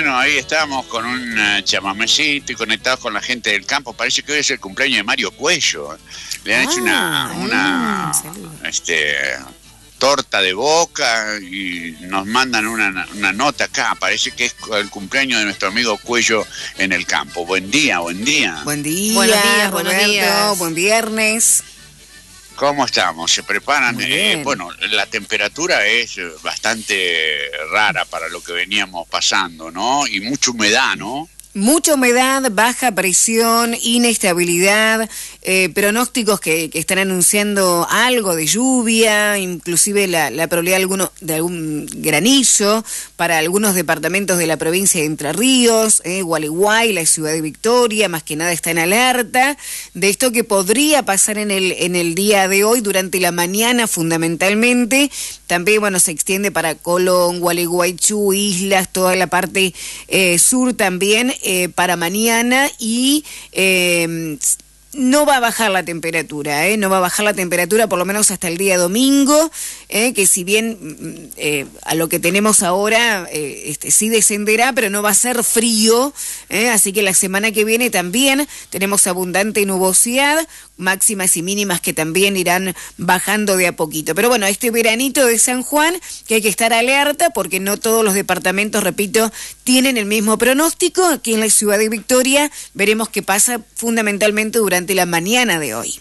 Bueno, ahí estamos con un chamamecito y conectados con la gente del campo. Parece que hoy es el cumpleaños de Mario Cuello. Le han hecho una torta de boca y nos mandan una nota acá. Parece que es el cumpleaños de nuestro amigo Cuello en el campo. Buen día, buen día. Buen día, buenos días, Roberto, buenos días. buen viernes. ¿Cómo estamos? ¿Se preparan? Bien. Bueno, la temperatura es bastante rara para lo que veníamos pasando, ¿no? Y mucha humedad, ¿no? Mucha humedad, baja presión, inestabilidad, pronósticos que están anunciando algo de lluvia, inclusive la probabilidad de algún granizo para algunos departamentos de la provincia de Entre Ríos, Gualeguay, la ciudad de Victoria, más que nada está en alerta de esto que podría pasar en el día de hoy, durante la mañana fundamentalmente. También, bueno, se extiende para Colón, Gualeguaychú, Islas, toda la parte sur también, para mañana, y no va a bajar la temperatura, no va a bajar la temperatura por lo menos hasta el día domingo, que si bien a lo que tenemos ahora sí descenderá, pero no va a ser frío, así que la semana que viene también tenemos abundante nubosidad, máximas y mínimas que también irán bajando de a poquito. Pero bueno, este veranito de San Juan, que hay que estar alerta porque no todos los departamentos, repito, tienen el mismo pronóstico. Aquí en la ciudad de Victoria veremos qué pasa fundamentalmente durante la mañana de hoy.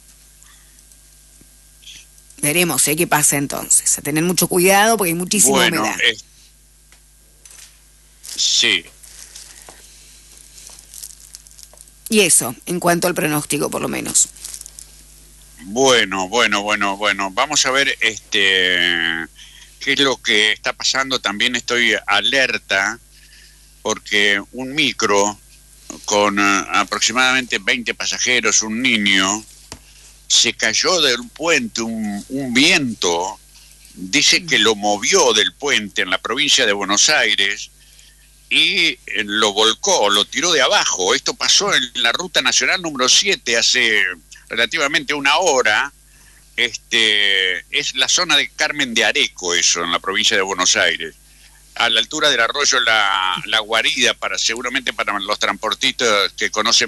Veremos qué pasa entonces. A tener mucho cuidado porque hay muchísima humedad. Sí. Y eso, en cuanto al pronóstico, por lo menos. Bueno. Vamos a ver qué es lo que está pasando. También estoy alerta porque un micro con aproximadamente 20 pasajeros, un niño, se cayó del puente, un viento, dice que lo movió del puente en la provincia de Buenos Aires y lo volcó, lo tiró de abajo. Esto pasó en la ruta nacional número 7 hace relativamente una hora. Es la zona de Carmen de Areco, eso, en la provincia de Buenos Aires, a la altura del arroyo La Guarida, seguramente para los transportistas que conocen